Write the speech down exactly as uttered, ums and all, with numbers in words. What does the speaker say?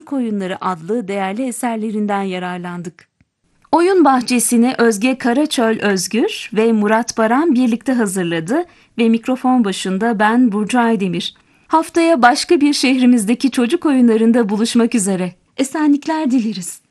Oyunları adlı değerli eserlerinden yararlandık. Oyun bahçesini Özge Karaçöl Özgür ve Murat Baran birlikte hazırladı ve mikrofon başında ben Burcu Aydemir. Haftaya başka bir şehrimizdeki çocuk oyunlarında buluşmak üzere. Esenlikler dileriz.